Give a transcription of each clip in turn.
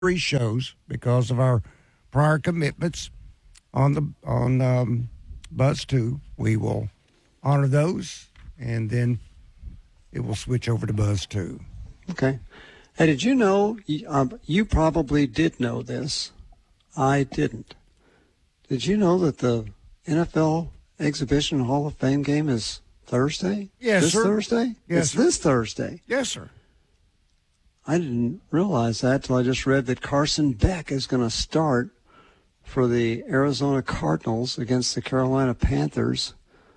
three shows because of our prior commitments on Buzz 2. We will honor those, and then it will switch over to Buzz 2. Okay. Hey, did you know, you probably did know this. I didn't. Did you know that the NFL Exhibition Hall of Fame game is Thursday? Yes, this sir. Thursday? Yes, it's sir. this Thursday. Yes, sir. I didn't realize that till I just read that Carson Beck is going to start for the Arizona Cardinals against the Carolina Panthers.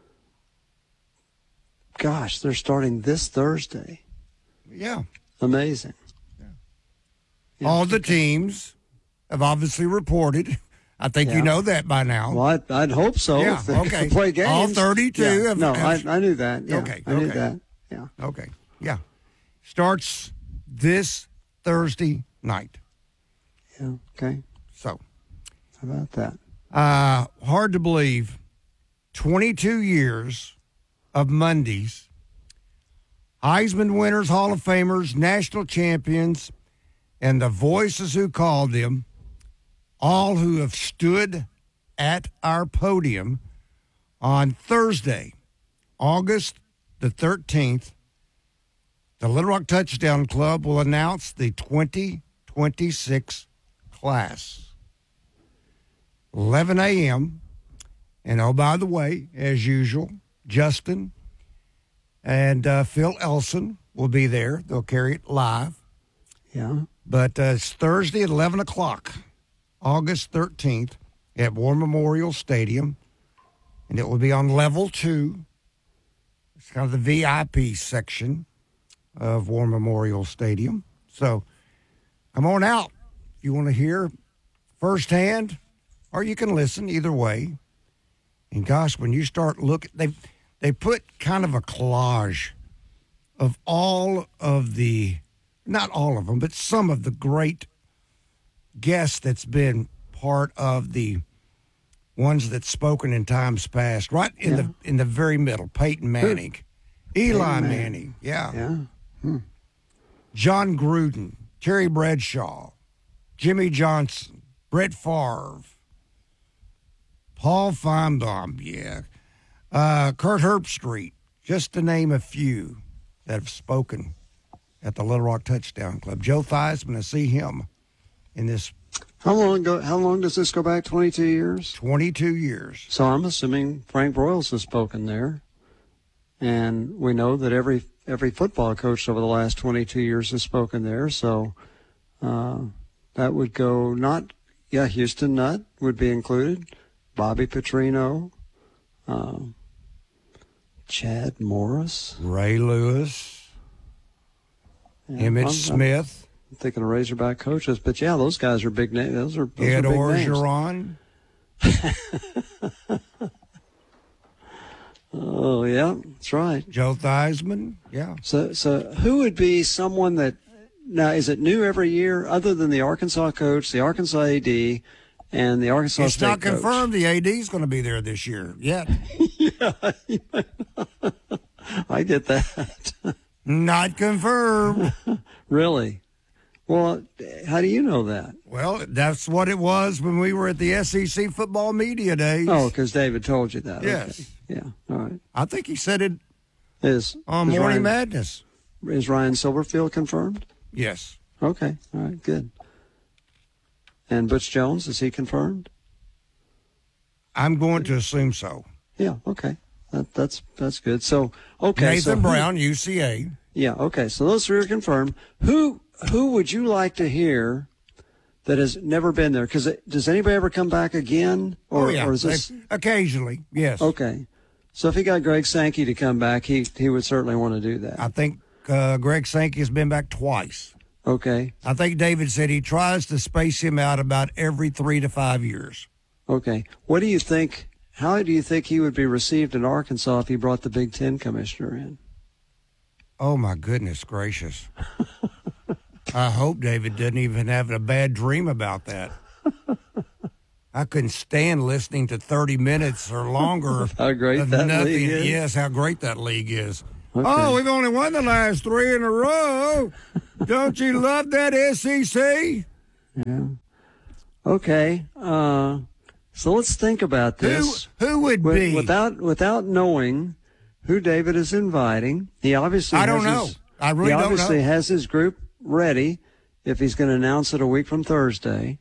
Gosh, they're starting this Thursday. Yeah. Amazing. Yeah. All the teams have obviously reported. I think you know that by now. Well, I'd hope so. Yeah, if they okay. play games. All 32 Yeah. have... I knew that. Yeah, Okay, I knew okay. that. Yeah. Okay, yeah. Starts this Thursday night. Yeah, okay. So. How about that? Hard to believe. 22 years of Mondays. Heisman winners, Hall of Famers, national champions, and the voices who called them, all who have stood at our podium on Thursday, August the 13th. The Little Rock Touchdown Club will announce the 2026 class. 11 a.m. And, oh, by the way, as usual, Justin and Phil Elson will be there. They'll carry it live. Yeah. But it's Thursday at 11 o'clock, August 13th, at War Memorial Stadium. And it will be on level 2. It's kind of the VIP section of War Memorial Stadium. So come on out if you want to hear firsthand, or you can listen either way. And gosh, when you start looking, they put kind of a collage of all of the, not all of them, but some of the great guests that's been part of the ones that's spoken in times past. Right in the very middle, Peyton Manning, Eli Manning, Yeah. John Gruden, Terry Bradshaw, Jimmy Johnson, Brett Favre, Paul Feinbaum, Kurt Herbstreit, just to name a few that have spoken at the Little Rock Touchdown Club. Joe Theismann, to see him in this. How long does this go back? 22 years? 22 years. So I'm assuming Frank Broyles has spoken there. And we know that every football coach over the last 22 years has spoken there. So that would go Houston Nutt would be included. Bobby Petrino, Chad Morris, Ray Lewis, Emmitt Smith. I'm thinking of Razorback coaches, but those guys are big names. Those are Ed big Orgeron. Oh yeah, that's right. Joe Theismann. Yeah. So who would be someone that now is it new every year other than the Arkansas coach, the Arkansas AD, and the Arkansas It's State not coach? confirmed the AD is going to be there this year yet. I get that. Not confirmed. Really? Well, how do you know that? Well, that's what it was when we were at the SEC football media days. Oh, because David told you that. Yes. Okay. Yeah. All right. I think he said it Is Morning Ryan, Madness. Is Ryan Silverfield confirmed? Yes. Okay. All right. Good. And Butch Jones, is he confirmed? I'm going to assume so. Yeah. Okay. That's good. So okay. Nathan Brown, UCA. Yeah. Okay. So those three are confirmed. Who would you like to hear that has never been there? Because does anybody ever come back again? Or is this occasionally? Yes. Okay. So if he got Greg Sankey to come back, he would certainly want to do that. I think Greg Sankey has been back twice. Okay. I think David said he tries to space him out about every 3 to 5 years. Okay. What do you think? How do you think he would be received in Arkansas if he brought the Big Ten commissioner in? Oh, my goodness gracious. I hope David doesn't even have a bad dream about that. I couldn't stand listening to 30 minutes or longer how great of that nothing. league is. Yes, how great that league is. Okay. Oh, we've only won the last 3 in a row. Don't you love that SEC? Yeah. Okay. So let's think about this. Who would be? Without knowing who David is inviting. He obviously I don't know. I really don't know. He obviously has his group ready if he's going to announce it a week from Thursday.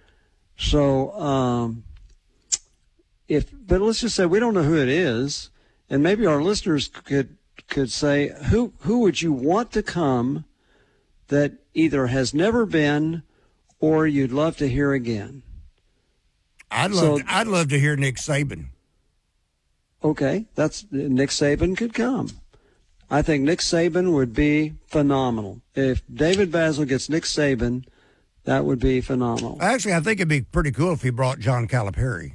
So, but let's just say we don't know who it is, and maybe our listeners could say who would you want to come that either has never been or you'd love to hear again. I'd love to hear Nick Saban. Okay, that's Nick Saban could come. I think Nick Saban would be phenomenal. If David Basil gets Nick Saban, that would be phenomenal. Actually, I think it'd be pretty cool if he brought John Calipari.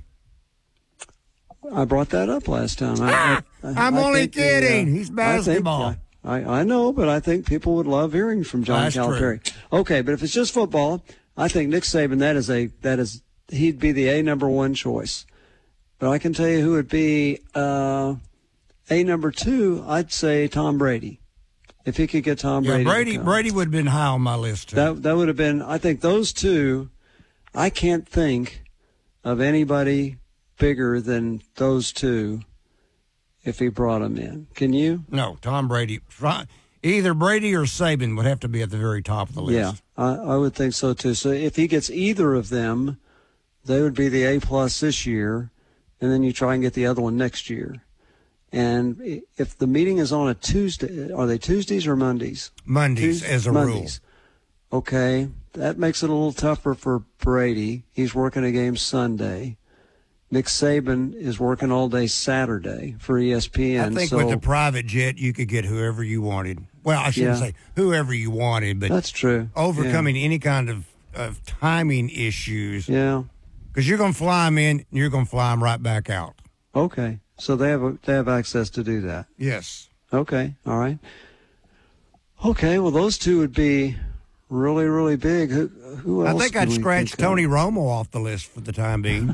I brought that up last time. I'm only kidding. He's basketball. I know, but I think people would love hearing from John Calipari. True. Okay, but if it's just football, I think Nick Saban, he'd be the number one choice. But I can tell you who would be number two. I'd say Tom Brady. If he could get Tom Brady. Brady would have been high on my list too. That would have been. I think those two. I can't think of anybody bigger than those two. If he brought them in, can you? No, Tom Brady. Either Brady or Saban would have to be at the very top of the list. Yeah, I would think so too. So if he gets either of them, they would be the A+ this year, and then you try and get the other one next year. And if the meeting is on a Tuesday, are they Tuesdays or Mondays? Mondays as a rule. Okay, that makes it a little tougher for Brady. He's working a game Sunday. Nick Saban is working all day Saturday for ESPN. I think with the private jet, you could get whoever you wanted. Well, I shouldn't say whoever you wanted, but that's true. Overcoming any kind of timing issues. Yeah, because you're going to fly them in, and you're going to fly them right back out. Okay, so they have access to do that. Yes. Okay. All right. Okay. Well, those two would be really, really big. Who else? I think I'd scratch Tony Romo off the list for the time being.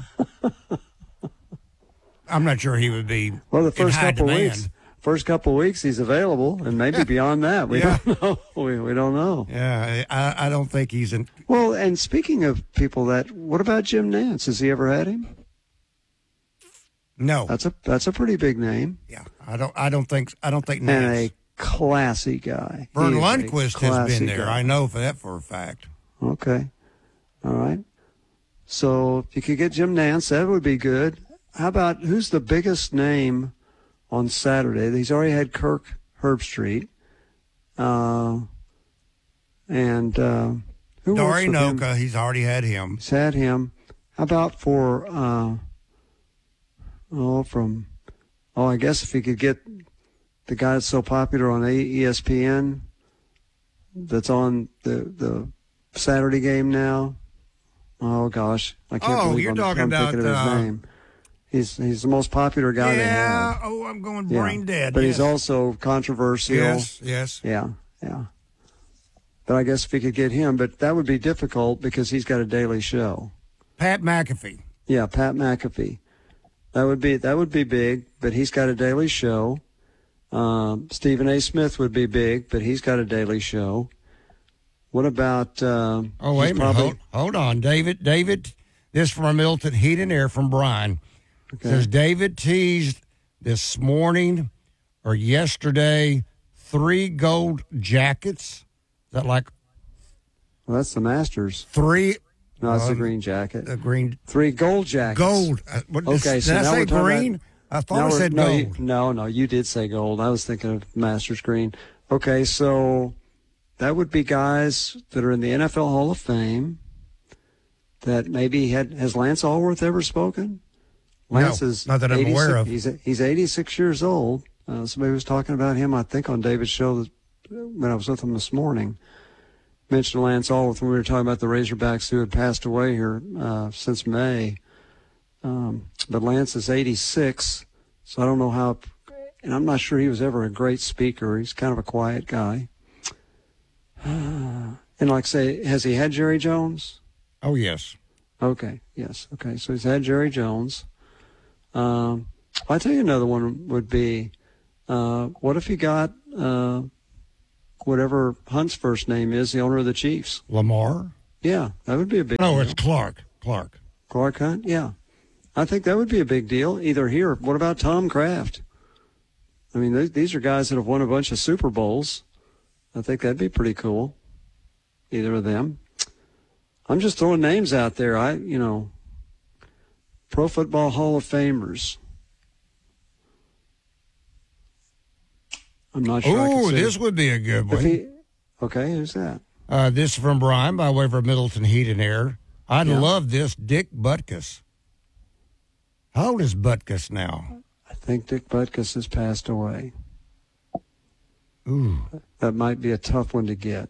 I'm not sure he would be. Well, the first couple of weeks he's available, and maybe beyond that, we don't know. We don't know. Yeah, I don't think he's in. Well, and speaking of people what about Jim Nantz? Has he ever had him? No. That's a pretty big name. Yeah, I don't think Nantz. And a classy guy. Vern Lundquist has been there. Guy. I know that for a fact. Okay, all right. So if you could get Jim Nantz, that would be good. How about who's the biggest name on Saturday? He's already had Kirk Herbstreit. And who Dory Noka, he's already had him. He's had him. How about for, I guess if he could get the guy that's so popular on ESPN that's on the Saturday game now. Oh, gosh. I can't believe I'm thinking of his name. He's the most popular guy they have. Yeah. Oh, I'm going brain dead. But he's also controversial. Yes. Yeah. But I guess if he could get him, but that would be difficult because he's got a daily show. Pat McAfee. Yeah, Pat McAfee. That would be big, but he's got a daily show. Stephen A. Smith would be big, but he's got a daily show. What about? Wait a minute. Hold on, David. This from Milton Heat and Air from Brian. Okay. Says David teased this morning or yesterday 3 gold jackets. Is that like? Well, that's the Masters. 3. No, it's the green jacket. The green. 3 gold jackets. Gold. Okay, so did I say green? I thought I said gold. No, you did say gold. I was thinking of Masters green. Okay, so that would be guys that are in the NFL Hall of Fame. That maybe has Lance Allworth ever spoken? Lance is not that I'm aware of. He's 86 years old. Somebody was talking about him, I think, on David's show when I was with him this morning. Mentioned Lance Allworth when we were talking about the Razorbacks who had passed away here since May. But Lance is 86, so I don't know how. And I'm not sure he was ever a great speaker. He's kind of a quiet guy. And like say, has he had Jerry Jones? Oh, yes. Okay, yes. Okay, so he's had Jerry Jones. I'll tell you another one would be, what if he got whatever Hunt's first name is, the owner of the Chiefs? Lamar? Yeah, that would be a big No, deal. it's Clark. Clark Hunt, yeah. I think that would be a big deal, either here. What about Tom Kraft? I mean, these are guys that have won a bunch of Super Bowls. I think that'd be pretty cool, either of them. I'm just throwing names out there. Pro Football Hall of Famers. I'm not sure. Oh, this would be a good one. Okay, who's that? This is from Brian by way of Middleton Heat and Air. I'd Yeah. love this. Dick Butkus. How old is Butkus now? I think Dick Butkus has passed away. Ooh. That might be a tough one to get.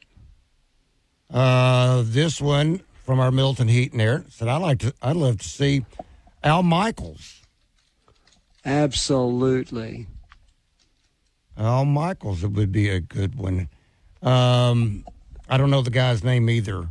This one from our Middleton Heat and Air said, I'd love to see Al Michaels. Absolutely. Al Michaels would be a good one. I don't know the guy's name either.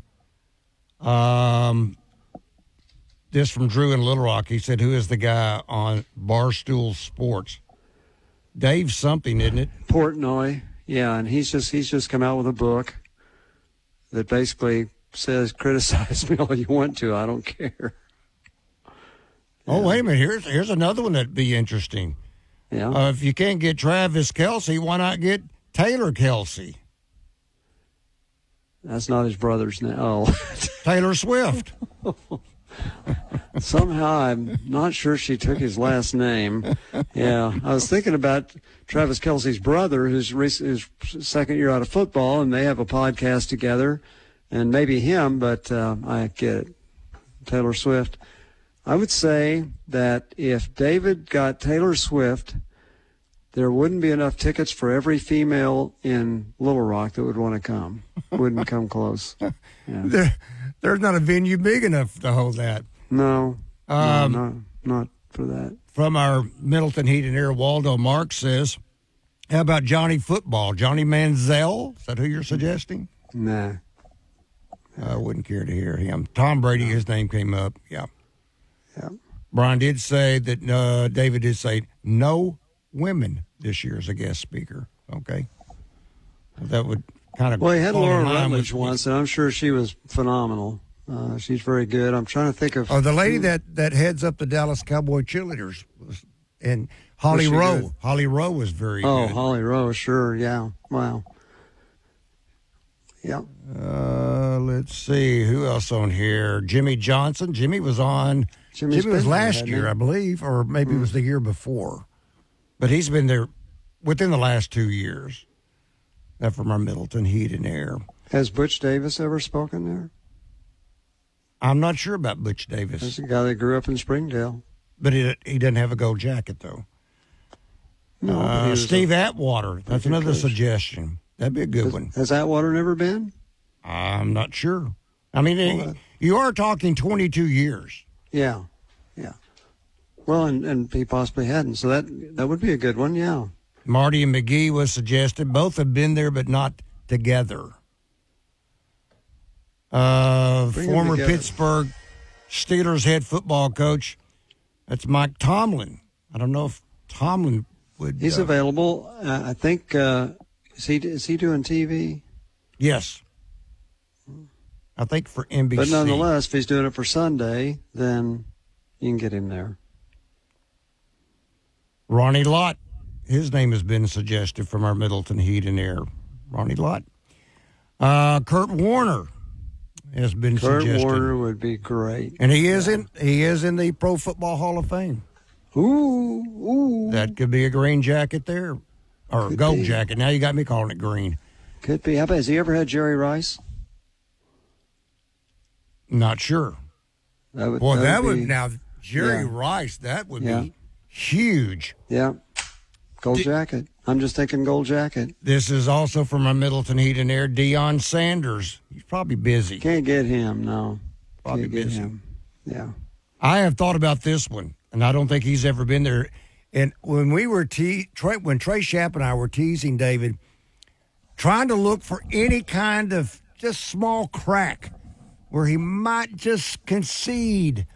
This from Drew in Little Rock. He said, who is the guy on Barstool Sports? Dave something, isn't it? Portnoy. Yeah, and he's just come out with a book that basically says, criticize me all you want to. I don't care. Oh, wait a minute. Here's another one that'd be interesting. Yeah. If you can't get Travis Kelce, why not get Taylor Kelce? That's not his brother's name. Oh. Taylor Swift. Somehow I'm not sure she took his last name. Yeah, I was thinking about Travis Kelce's brother, who's his second year out of football, and they have a podcast together, and maybe him, but I get it. Taylor Swift. I would say that if David got Taylor Swift, there wouldn't be enough tickets for every female in Little Rock that would want to come. Wouldn't come close. Yeah. There's not a venue big enough to hold that. No, not for that. From our Middleton Heat and Air, Waldo Mark says, how about Johnny Football? Johnny Manziel? Is that who you're suggesting? Nah. I wouldn't care to hear him. Tom Brady, his name came up. Yeah. Yeah. Brian did say that, David did say no women this year as a guest speaker. Okay. That would kind of. Well, he had fall in Laura line Rutledge with- once, and I'm sure she was phenomenal. She's very good. I'm trying to think of. Oh, the lady that heads up the Dallas Cowboy cheerleaders and Holly Was she Rowe. good? Holly Rowe was very Oh, good. Holly Rowe, sure, yeah. Wow. Yeah. Let's see who else on here. Jimmy Johnson. Jimmy was on. Jimmy's Jimmy was been there, last hasn't year, he? I believe, or maybe it was the year before. But he's been there within the last 2 years. That from our Middleton Heat and Air. Has Butch Davis ever spoken there? I'm not sure about Butch Davis, That's the guy that grew up in Springdale. but he doesn't have a gold jacket though. No, but he was Steve Atwater. That's good another coach. suggestion. That'd be a good one. Has Atwater never been? I'm not sure. I mean, Well, you are talking 22 years. Yeah. Well, and he possibly hadn't, so that would be a good one, yeah. Marty and McGee was suggested. Both have been there, but not together. Bring 'em Former together. Pittsburgh Steelers head football coach. That's Mike Tomlin. I don't know if Tomlin would. He's available. I think is he doing TV? Yes. I think for NBC. But nonetheless, if he's doing it for Sunday, then you can get him there. Ronnie Lott. His name has been suggested from our Middleton Heat and Air. Ronnie Lott. Kurt Warner has been Kurt suggested. Warner would be great. And he is in the Pro Football Hall of Fame. Ooh. That could be a green jacket there. Or Could gold be. jacket. Now you got me calling it green. Could be. How about, has he ever had Jerry Rice? Not sure. That Well, that be- would now Jerry yeah. Rice, that would Yeah. be huge. Yeah. Gold jacket. I'm just thinking gold jacket. This is also from my Middleton Heat and Air, Deion Sanders. He's probably busy. Can't get him, no. Probably Can't get busy. him. Yeah. I have thought about this one, and I don't think he's ever been there. And when we were when Trey Shapp and I were teasing David, trying to look for any kind of just small crack where he might just concede,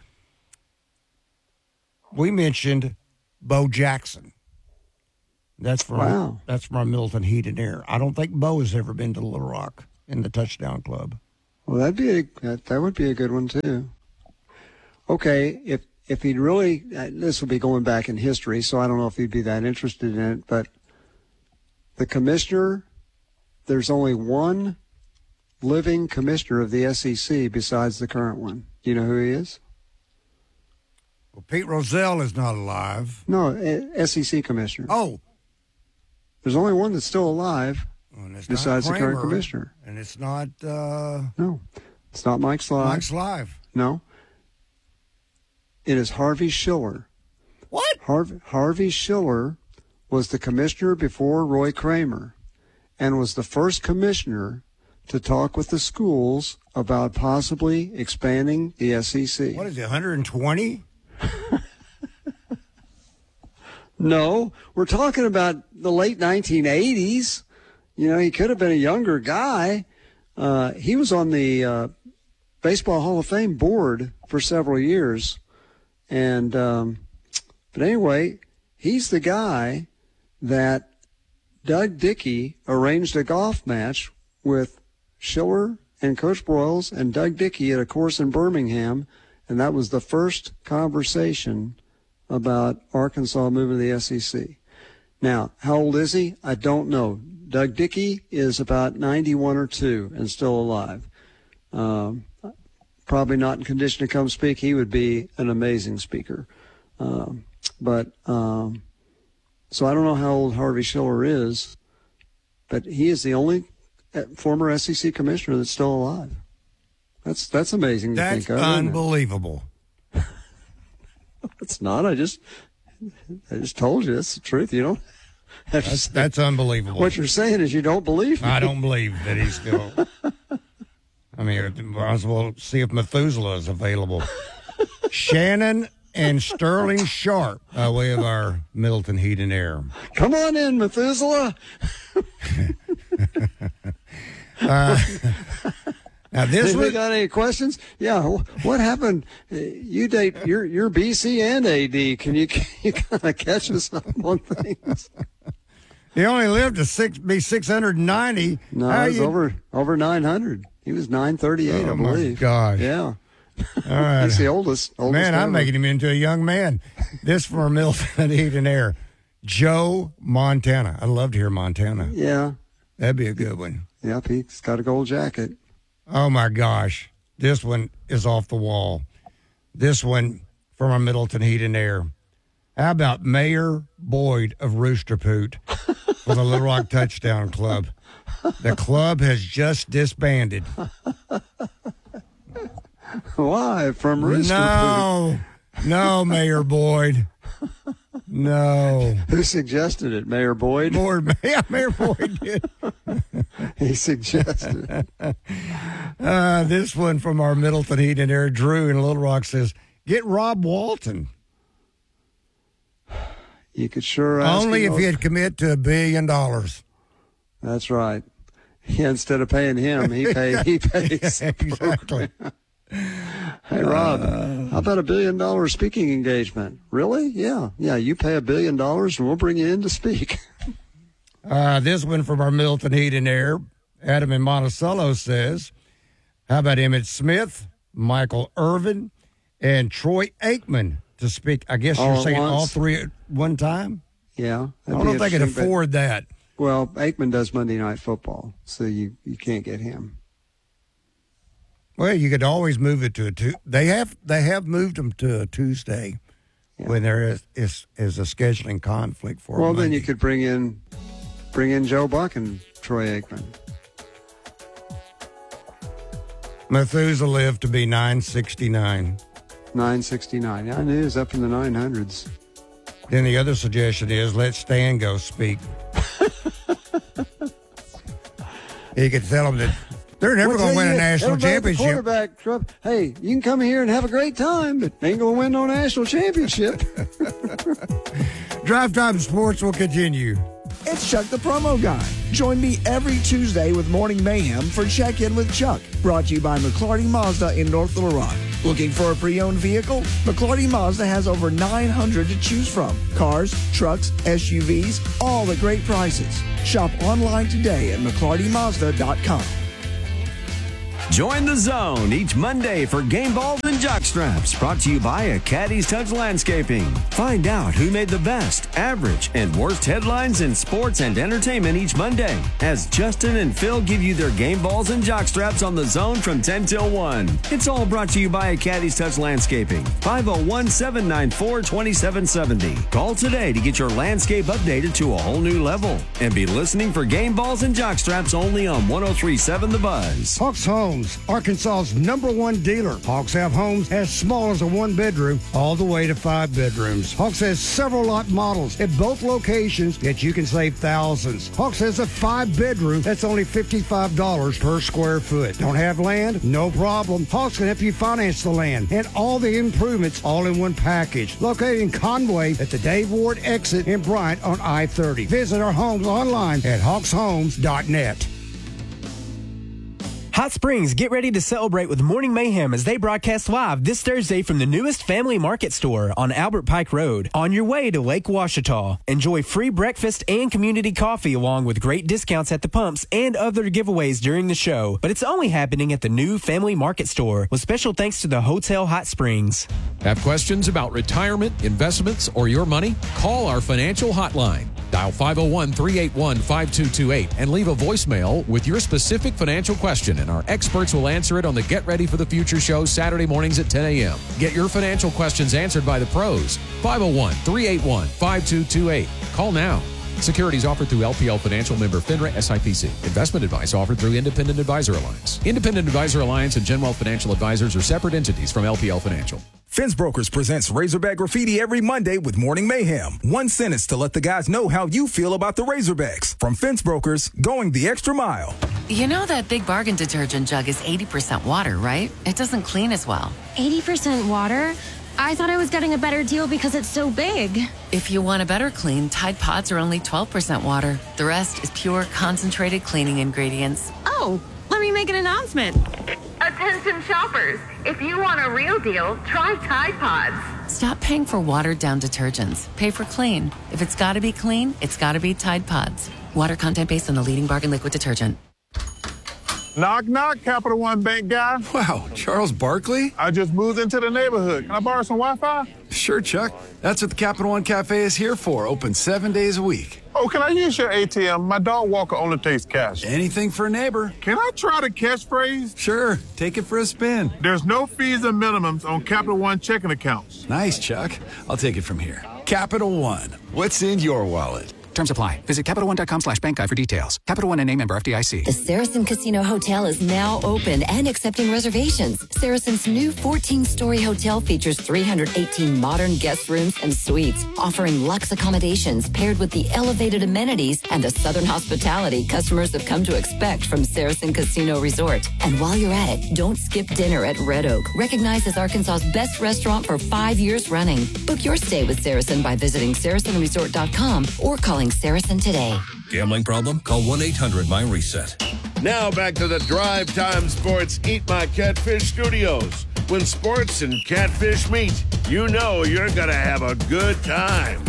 we mentioned Bo Jackson. That's from Wow. That's from our Middleton Heat and Air. I don't think Bo has ever been to Little Rock in the Touchdown Club. Well, that would be a good one too. Okay, if he'd really, this would be going back in history, so I don't know if he'd be that interested in it, but the commissioner, there's only one living commissioner of the SEC besides the current one. Do you know who he is? Well, Pete Rozelle is not alive. No, SEC commissioner. Oh. There's only one that's still alive besides the current commissioner. And it's not... No, it's not Mike Slive. Mike Slive. No. It is Harvey Schiller. What? Harvey Schiller was the commissioner before Roy Kramer and was the first commissioner to talk with the schools about possibly expanding the SEC. What is it, 120? No, we're talking about the late 1980s. You know, he could have been a younger guy. He was on the Baseball Hall of Fame board for several years. And, but anyway, he's the guy that Doug Dickey arranged a golf match with Schiller and Coach Broyles and Doug Dickey at a course in Birmingham. And that was the first conversation about Arkansas moving to the SEC. Now, how old is he? I don't know. Doug Dickey is about 91 or 2 and still alive. Probably not in condition to come speak. He would be an amazing speaker. So I don't know how old Harvey Schiller is, but he is the only former SEC commissioner that's still alive. That's amazing to think of. That's unbelievable. It's not. I just told you. It's the truth. You don't. That's unbelievable. What you're saying is you don't believe me. I don't believe that he's still. I mean, might as well see if Methuselah is available. Shannon and Sterling Sharp, by way of our Middleton Heat and Air. Come on in, Methuselah. Now this we got any questions? Yeah. What happened? You date you're BC and AD. Can you kind of catch us up on things? He only lived to be 690. No, it was over 900. He was 938, I believe. Oh my gosh! Yeah. All right. He's the oldest Man, I'm ever. making him into a young man. This from Middleton Heat and Air. Joe Montana. I'd love to hear Montana. Yeah. That'd be a good one. Yep, he's got a gold jacket. Oh, my gosh. This one is off the wall. This one from our Middleton Heat and Air. How about Mayor Boyd of Rooster Poot for the Little Rock Touchdown Club? The club has just disbanded. Why? From Rooster Poot? No, Mayor Boyd. No. Who suggested it? Mayor Boyd? Mayor Boyd did. He suggested it. This one from our Middleton Heat and Air. Drew in Little Rock says, get Rob Walton. You could sure ask Only him if he'd commit to $1 billion. That's right. Yeah, instead of paying him, he pays. Exactly. Hey, Rob, how about $1 billion speaking engagement? Really? Yeah. You pay $1 billion and we'll bring you in to speak. This one from our Middleton Heat and Air. Adam in Monticello says, how about Emmett Smith, Michael Irvin, and Troy Aikman to speak? I guess you're saying all three at one time? Yeah. I don't know if they can afford that. Well, Aikman does Monday Night Football, so you can't get him. Well, you could always move it to a Tuesday. They have moved them to a Tuesday when there is a scheduling conflict for. Well, then you could bring in Joe Buck and Troy Aikman. Methuselah lived to be 969. 969. I knew he was up in the 900s. Then the other suggestion is let Stan go speak. He could tell them that they're never going to win a national championship. Quarterback, hey, you can come here and have a great time, but ain't going to win no national championship. Drive Time Sports will continue. It's Chuck the Promo Guy. Join me every Tuesday with Morning Mayhem for Check-In with Chuck. Brought to you by McClarty Mazda in North Little Rock. Looking for a pre-owned vehicle? McClarty Mazda has over 900 to choose from. Cars, trucks, SUVs, all at great prices. Shop online today at McClartyMazda.com. Join the Zone each Monday for game balls and jock straps, brought to you by a Caddy's Touch Landscaping. Find out who made the best, average, and worst headlines in sports and entertainment each Monday as Justin and Phil give you their game balls and jock straps on the Zone from 10 till 1. It's all brought to you by a Caddy's Touch Landscaping. 501-794-2770. Call today to get your landscape updated to a whole new level. And be listening for game balls and jock straps only on 103.7 The Buzz. Hawks Homes, Arkansas's #1 dealer. Hawks have homes as small as a 1-bedroom all the way to 5 bedrooms. Hawks has several lot models at both locations that you can save thousands. Hawks has a 5-bedroom that's only $55 per square foot. Don't have land? No problem. Hawks can help you finance the land and all the improvements all in one package. Located in Conway at the Dave Ward exit in Bryant on I-30. Visit our homes online at hawkshomes.net. Hot Springs, get ready to celebrate with Morning Mayhem as they broadcast live this Thursday from the newest Family Market store on Albert Pike Road. On your way to Lake Ouachita, enjoy free breakfast and community coffee along with great discounts at the pumps and other giveaways during the show. But it's only happening at the new Family Market store with special thanks to the Hotel Hot Springs. Have questions about retirement, investments, or your money? Call our financial hotline. Dial 501-381-5228 and leave a voicemail with your specific financial question, and our experts will answer it on the Get Ready for the Future show Saturday mornings at 10 a.m. Get your financial questions answered by the pros. 501-381-5228. Call now. Securities offered through LPL Financial, member FINRA SIPC. Investment advice offered through Independent Advisor Alliance. Independent Advisor Alliance and Genwealth Financial Advisors are separate entities from LPL Financial. Fence Brokers presents Razorback Graffiti every Monday with Morning Mayhem. One sentence to let the guys know how you feel about the Razorbacks. From Fence Brokers, going the extra mile. You know that Big Bargain detergent jug is 80% water, right? It doesn't clean as well. 80% water? I thought I was getting a better deal because it's so big. If you want a better clean, Tide Pods are only 12% water. The rest is pure, concentrated cleaning ingredients. Oh, let me make an announcement. Attention shoppers, if you want a real deal, try Tide Pods. Stop paying for watered-down detergents. Pay for clean. If it's got to be clean, it's got to be Tide Pods. Water content based on the leading bargain liquid detergent. Knock, knock, Capital One Bank guy. Wow, Charles Barkley? I just moved into the neighborhood. Can I borrow some Wi-Fi? Sure, Chuck. That's what the Capital One Cafe is here for. Open 7 days a week. Oh, can I use your ATM? My dog walker only takes cash. Anything for a neighbor. Can I try the catchphrase? Sure, take it for a spin. There's no fees or minimums on Capital One checking accounts. Nice, Chuck. I'll take it from here. Capital One. What's in your wallet? Terms apply. Visit CapitalOne.com/bank guide for details. Capital One and member FDIC. The Saracen Casino Hotel is now open and accepting reservations. Saracen's new 14-story hotel features 318 modern guest rooms and suites, offering luxe accommodations paired with the elevated amenities and the southern hospitality customers have come to expect from Saracen Casino Resort. And while you're at it, don't skip dinner at Red Oak, recognized as Arkansas's best restaurant for 5 years running. Book your stay with Saracen by visiting SaracenResort.com or calling Saracen today. Gambling problem? Call 1-800-MY-RESET. Now back to the Drive Time Sports Eat My Catfish studios. When sports and catfish meet, you know you're going to have a good time.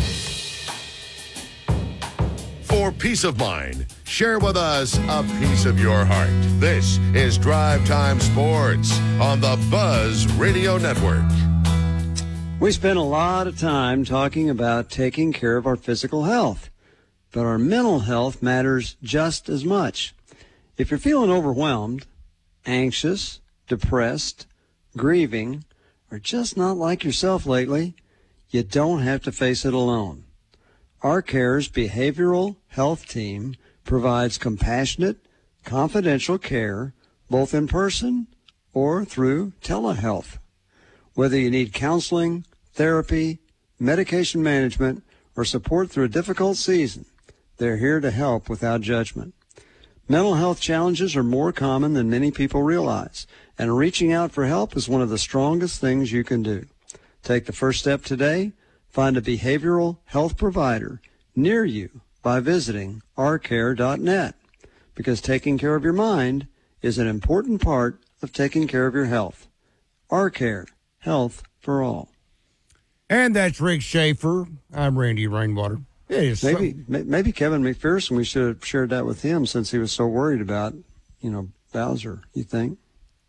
For peace of mind, share with us a piece of your heart. This is Drive Time Sports on the Buzz Radio Network. We spend a lot of time talking about taking care of our physical health, but our mental health matters just as much. If you're feeling overwhelmed, anxious, depressed, grieving, or just not like yourself lately, you don't have to face it alone. Our Care's behavioral health team provides compassionate, confidential care both in person or through telehealth. Whether you need counseling, therapy, medication management, or support through a difficult season, they're here to help without judgment. Mental health challenges are more common than many people realize, and reaching out for help is one of the strongest things you can do. Take the first step today. Find a behavioral health provider near you by visiting ourcare.net, because taking care of your mind is an important part of taking care of your health. Our Care, health for all. And that's Rick Schaefer. I'm Randy Rainwater. Maybe Kevin McPherson, we should have shared that with him since he was so worried about, Bowser, you think?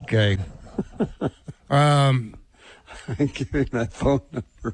Okay. Give him that phone number.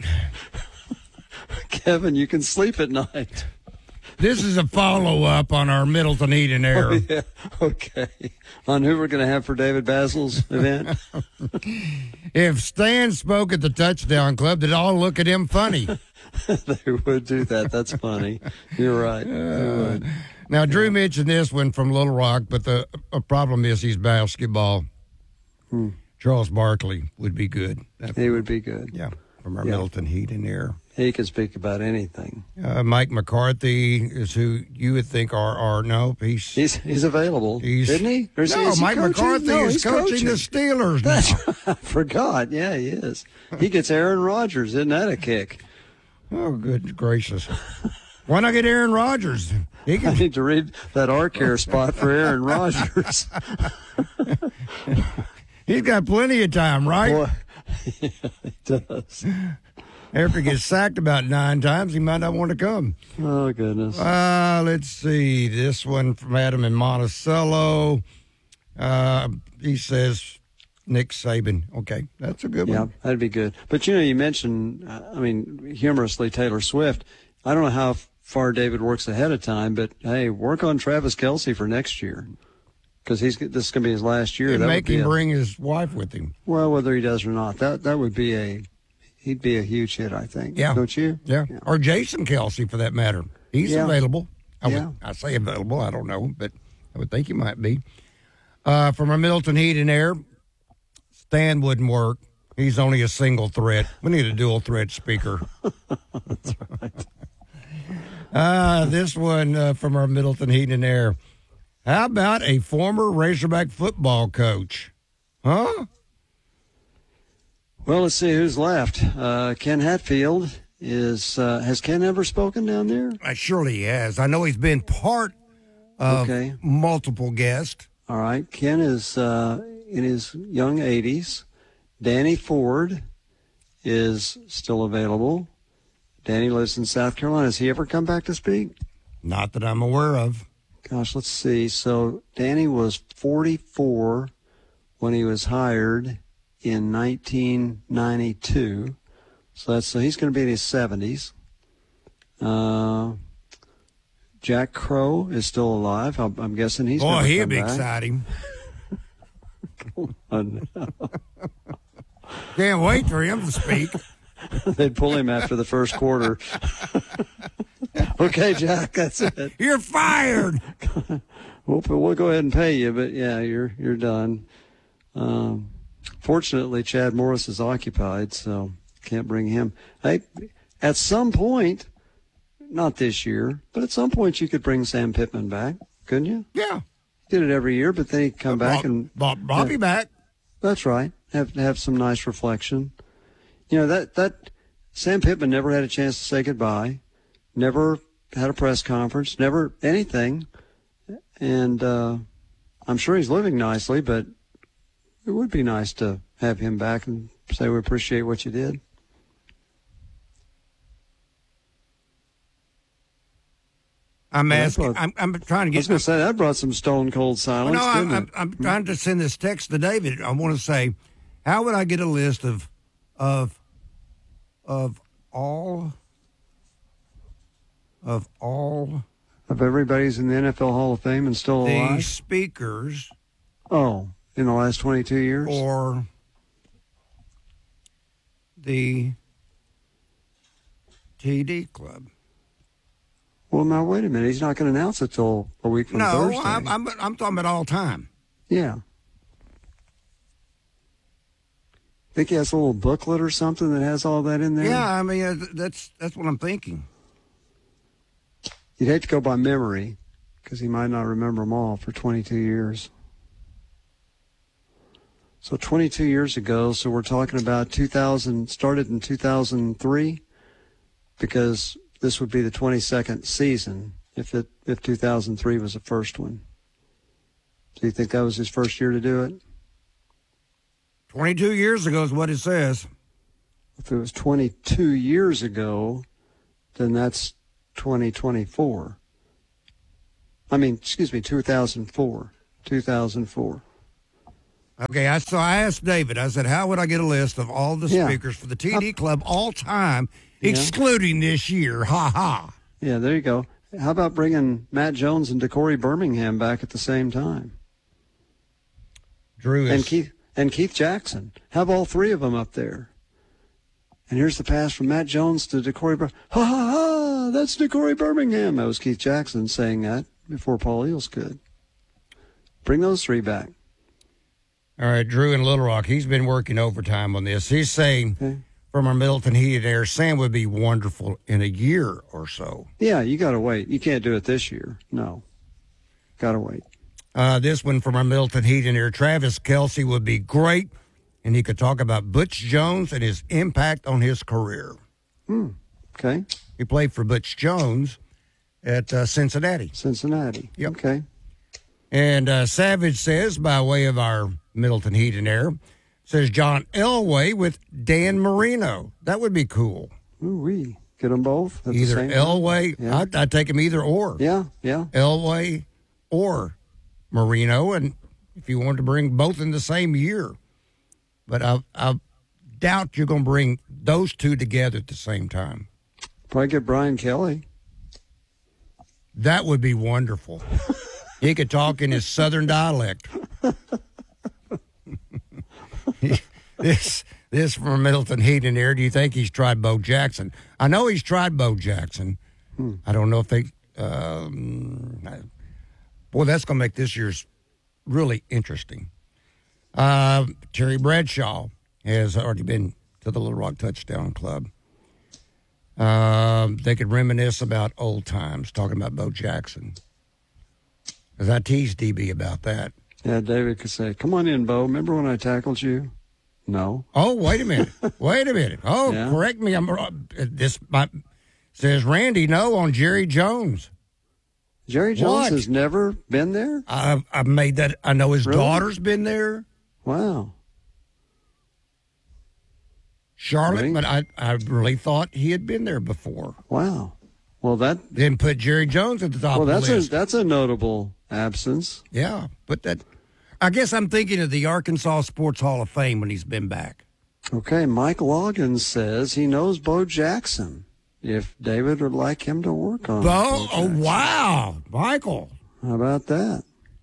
Kevin, you can sleep at night. This is a follow-up on our Middleton Heat and Air. Oh, yeah. Okay. On who we're going to have for David Basil's event? If Stan spoke at the Touchdown Club, they'd all look at him funny. They would do that. That's funny. You're right. They would. Now, Drew mentioned this one from Little Rock, but the problem is he's basketball. Charles Barkley would be good. He would be good. Yeah, from our Middleton Heat and Air. He can speak about anything. Mike McCarthy is who you would think are no. He's available, isn't he? Or is Mike coaching? McCarthy is coaching the Steelers now. I forgot. Yeah, he is. He gets Aaron Rodgers. Isn't that a kick? Oh, good gracious. Why not get Aaron Rodgers? I need to read that R-Care spot for Aaron Rodgers. He's got plenty of time, right? Boy, yeah, he does. After he gets sacked about 9 times, he might not want to come. Oh, goodness. Let's see. This one from Adam in Monticello. He says Nick Saban. Okay, that's a good one. Yeah, that'd be good. But, you mentioned, humorously, Taylor Swift. I don't know how far David works ahead of time, but, hey, work on Travis Kelce for next year. Because this is going to be his last year. And make him bring his wife with him. Well, whether he does or not, that would be he'd be a huge hit, I think. Yeah. Don't you? Yeah. Or Jason Kelce, for that matter. He's available. I say available. I don't know, but I would think he might be. From our Middleton Heat and Air, Stan wouldn't work. He's only a single threat. We need a dual threat speaker. That's right. This one from our Middleton Heat and Air. How about a former Razorback football coach? Huh? Well, let's see who's left. Ken Hatfield has Ken ever spoken down there? Surely he has. I know he's been part of multiple guests. All right. Ken is in his young 80s. Danny Ford is still available. Danny lives in South Carolina. Has he ever come back to speak? Not that I'm aware of. Gosh, let's see. So Danny was 44 when he was hired in 1992. So he's going to be in his 70s. Jack Crow is still alive. I'm guessing he's never he'd come be back. Exciting. Come on now. Can't wait for him to speak. They'd pull him after the first quarter. Okay, Jack, that's it. You're fired. We'll go ahead and pay you, but yeah, you're done. Fortunately, Chad Morris is occupied, so can't bring him. Hey, at some point, not this year, but at some point you could bring Sam Pittman back, couldn't you? Yeah. Did it every year, but then he'd come back and Bobby back. That's right. Have some nice reflection. That Sam Pittman never had a chance to say goodbye. Never had a press conference, never anything. And I'm sure he's living nicely, but it would be nice to have him back and say we appreciate what you did. I'm asking. I'm trying to get. I was going to say that brought some stone cold silence. I'm trying to send this text to David. I want to say, how would I get a list of all of everybody's in the NFL Hall of Fame and still alive? The speakers. Oh, in the last 22 years? Or the TD Club. Well, now, wait a minute. He's not going to announce it till a week from Thursday. No, I'm talking about all time. Yeah. Think he has a little booklet or something that has all that in there? Yeah, I mean, that's what I'm thinking. You'd hate to go by memory because he might not remember them all for 22 years. So 22 years ago, so we're talking about 2000, started in 2003, because this would be the 22nd season if 2003 was the first one. Do you think that was his first year to do it? 22 years ago is what it says. If it was 22 years ago, then that's 2024. I mean, 2004. 2004. Okay, so I asked David, I said, how would I get a list of all the Yeah. speakers for the TD Club all time, Yeah. excluding this year? Ha ha. Yeah, there you go. How about bringing Matt Jones and DeCorey Birmingham back at the same time? Drew is... And Keith Jackson. Have all three of them up there. And here's the pass from Matt Jones to DeCorey Birmingham. Ha ha ha! That's DeCorey Birmingham. That was Keith Jackson saying that before Paul Eels could. Bring those three back. All right, Drew in Little Rock, he's been working overtime on this. He's saying from our Middleton Heated Air, Sam would be wonderful in a year or so. Yeah, you got to wait. You can't do it this year. No. Got to wait. This one from our Middleton Heated Air, Travis Kelsey would be great, and he could talk about Butch Jones and his impact on his career. Okay. He played for Butch Jones at Cincinnati. Cincinnati. Yep. Okay. And Savage says, by way of our Middleton Heat and Air, says John Elway with Dan Marino. That would be cool. Ooh-wee. Get them both at the Either same Elway, time? Yeah. I'd take him either or. Yeah. Elway or Marino, and if you wanted to bring both in the same year. But I doubt you're going to bring those two together at the same time. Probably get Brian Kelly. That would be wonderful. He could talk in his southern dialect. This from Middleton Heat and Air. Do you think he's tried Bo Jackson? I know he's tried Bo Jackson. I don't know if they... boy, that's going to make this year's really interesting. Terry Bradshaw has already been to the Little Rock Touchdown Club. They could reminisce about old times, talking about Bo Jackson. Because I teased DB about that. Yeah, David could say, come on in, Bo. Remember when I tackled you? No. Oh, wait a minute. Oh, Yeah. correct me. Says Randy, no, on Jerry Jones. Jerry Jones What? has never been there? I've made that. I know his Really? daughter's been there. Wow. Charlotte, Really? but I really thought he had been there before. Wow. Well, Then put Jerry Jones at the top of the list. that's a notable absence. Yeah, but that. I guess I'm thinking of the Arkansas Sports Hall of Fame when he's been back. Okay, Mike Loggins says he knows Bo Jackson. If David would like him to work on Bo, oh wow, Michael. How about that?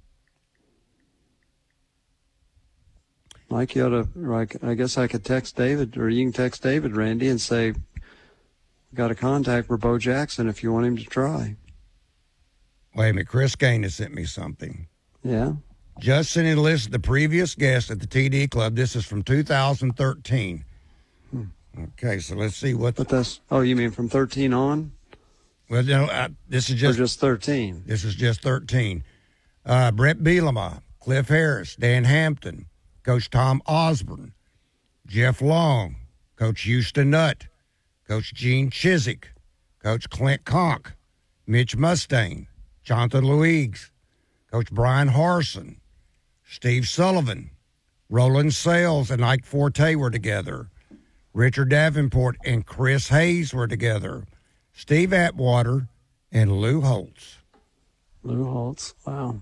Mike, you ought to, I guess I could text David, or you can text David, Randy, and say, got a contact for Bo Jackson if you want him to try. Wait a minute, Chris Kane has sent me something. Yeah. Just sending a list of the previous guests at the TD Club. This is from 2013. Okay, so let's see what. But that's, you mean from 13 on? Well, no, this is just. Or just 13? This is just 13. Brett Bielema, Cliff Harris, Dan Hampton, Coach Tom Osborne, Jeff Long, Coach Houston Nutt, Coach Gene Chizik, Coach Clint Conk, Mitch Mustaine, Jonathan Luigs, Coach Brian Harson, Steve Sullivan, Roland Sales and Ike Forte were together. Richard Davenport and Chris Hayes were together. Steve Atwater and Lou Holtz. Lou Holtz, wow.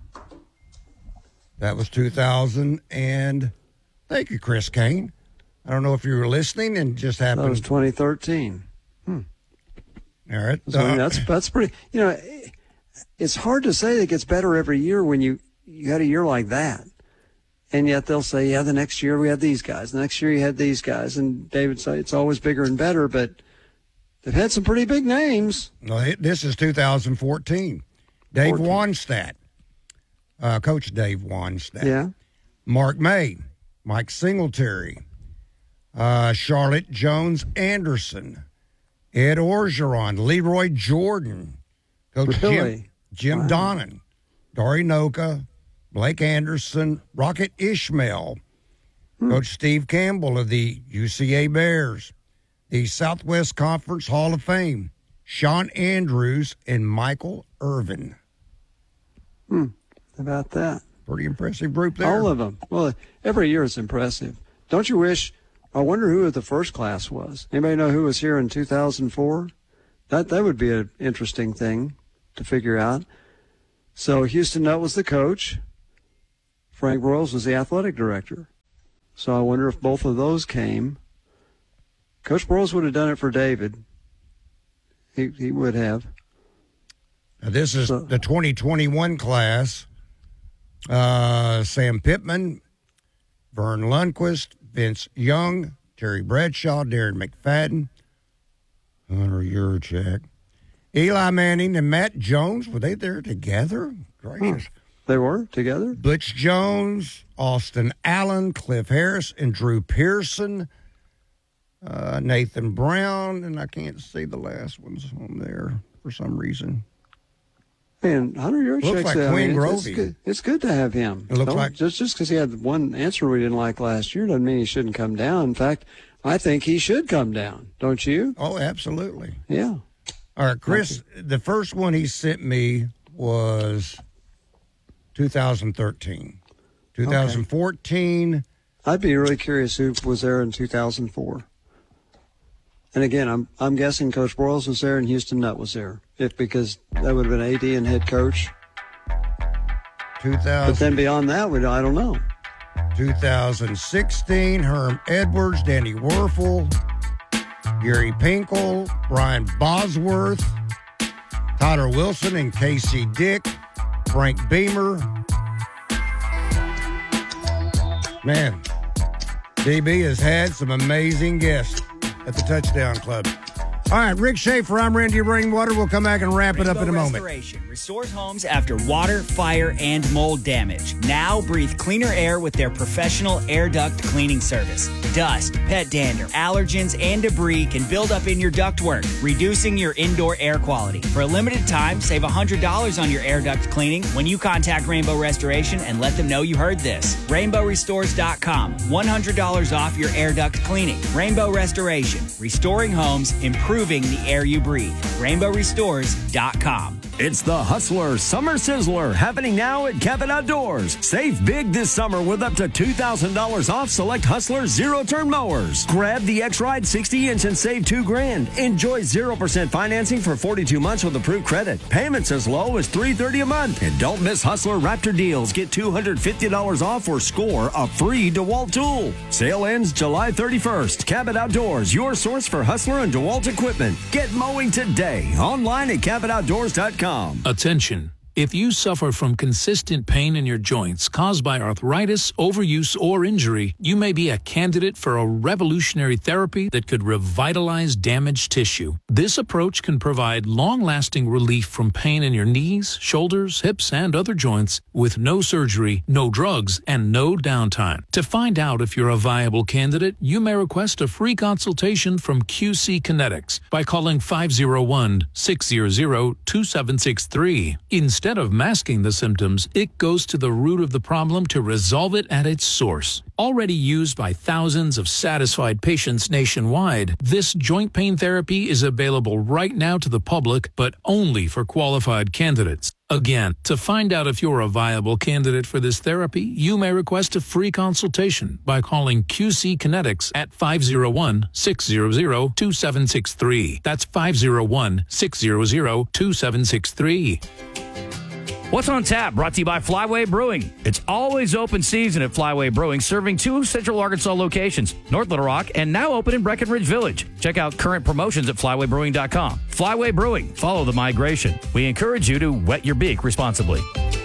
That was 2000 and thank you, Chris Kane. I don't know if you were listening and just happened. That was 2013. All right. So, I mean, that's pretty, it's hard to say that it gets better every year when you had a year like that. And yet they'll say, yeah, the next year we had these guys. The next year you had these guys. And David said it's always bigger and better, but they've had some pretty big names. No, this is 2014. Dave Wanstadt, Coach Dave Wanstadt. Yeah. Mark May, Mike Singletary, Charlotte Jones Anderson, Ed Orgeron, Leroy Jordan, Coach Really? Jim Donnan, Dory Noka, Blake Anderson, Rocket Ishmael, Coach Steve Campbell of the UCA Bears, the Southwest Conference Hall of Fame, Sean Andrews, and Michael Irvin. How about that? Pretty impressive group there. All of them. Well, every year it's impressive. Don't you wish? I wonder who the first class was. Anybody know who was here in 2004? That would be an interesting thing to figure out. So Houston Nutt was the coach Frank Broyles was the athletic director. So I wonder if both of those came. Coach Broyles would have done it for David. He would have. Now this is the 2021 class. Sam Pittman, Vern Lundquist, Vince Young, Terry Bradshaw, Darren McFadden, Hunter Yurchak, Eli Manning, and Matt Jones. Were they there together? Gracious. They were together. Butch Jones, Austin Allen, Cliff Harris, and Drew Pearson, Nathan Brown, and I can't see the last ones on there for some reason. And Hunter Yurchak, looks like Quinn Grovey. It's good to have him. It looks like just because he had one answer we didn't like last year doesn't mean he shouldn't come down. In fact, I think he should come down. Don't you? Oh, absolutely. Yeah. All right, Chris. The first one he sent me was 2013. 2014. Okay. I'd be really curious who was there in 2004. And again, I'm guessing Coach Broyles was there and Houston Nutt was there, because that would have been AD and head coach. 2000. But then beyond that, I don't know. 2016, Herm Edwards, Danny Werfel, Gary Pinkel, Brian Bosworth, Tyler Wilson and Casey Dick, Frank Beamer. Man, DB has had some amazing guests at the Touchdown Club. All right, Rick Schaefer, I'm Randy Rainwater. We'll come back and wrap it up in a moment. Restoration restores homes after water, fire, and mold damage. Now breathe cleaner air with their professional air duct cleaning service. Dust, pet dander, allergens, and debris can build up in your ductwork, reducing your indoor air quality. For a limited time, save $100 on your air duct cleaning when you contact Rainbow Restoration and let them know you heard this. RainbowRestores.com. $100 off your air duct cleaning. Rainbow Restoration. Restoring homes, improving the air you breathe. RainbowRestores.com. It's the Hustler Summer Sizzler happening now at Cabot Outdoors. Save big this summer with up to $2,000 off select Hustler zero-turn mowers. Grab the X-Ride 60-inch and save $2,000. Enjoy 0% financing for 42 months with approved credit. Payments as low as $330 a month. And don't miss Hustler Raptor deals. Get $250 off or score a free DeWalt tool. Sale ends July 31st. Cabot Outdoors, your source for Hustler and DeWalt equipment. Get mowing today. Online at CabotOutdoors.com. Attention. If you suffer from consistent pain in your joints caused by arthritis, overuse, or injury, you may be a candidate for a revolutionary therapy that could revitalize damaged tissue. This approach can provide long-lasting relief from pain in your knees, shoulders, hips, and other joints with no surgery, no drugs, and no downtime. To find out if you're a viable candidate, you may request a free consultation from QC Kinetics by calling 501-600-2763. Instead of masking the symptoms, it goes to the root of the problem to resolve it at its source. Already used by thousands of satisfied patients nationwide, this joint pain therapy is available right now to the public, but only for qualified candidates. Again, to find out if you're a viable candidate for this therapy, you may request a free consultation by calling QC Kinetics at 501-600-2763. That's 501-600-2763. What's on tap? Brought to you by Flyway Brewing. It's always open season at Flyway Brewing, serving 2 Central Arkansas locations, North Little Rock, and now open in Breckenridge Village. Check out current promotions at flywaybrewing.com. Flyway Brewing. Follow the migration. We encourage you to wet your beak responsibly.